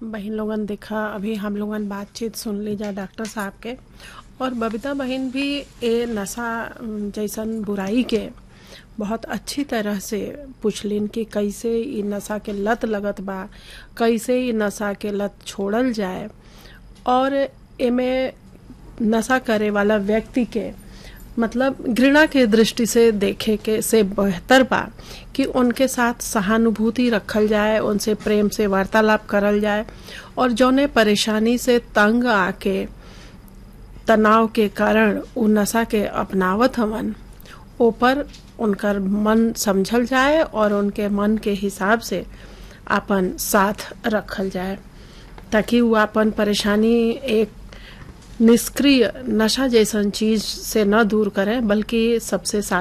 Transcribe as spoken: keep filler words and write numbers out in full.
बहिन लोगन देखा अभी हम लोगन बातचीत सुन ली जा डॉक्टर साहब के, और बबीता बहिन भी ए नशा जैसन बुराई के बहुत अच्छी तरह से पूछलिन कि कैसे इ नशा के लत लगत बा, कैसे इ नशा के लत छोड़ल जाए, और एमे नशा करे वाला व्यक्ति के मतलब घृणा के दृष्टि से देखे के से बेहतर बा कि उनके साथ सहानुभूति रखल जाए, उनसे प्रेम से वार्तालाप करल जाए, और जौने परेशानी से तंग आके तनाव के कारण उ नशा के अपनावत हवन ऊपर उनकर मन समझल जाए और उनके मन के हिसाब से अपन साथ रखल जाए, ताकि वो अपन परेशानी एक निष्क्रिय नशा जैसन चीज से न दूर करें बल्कि सबसे साथ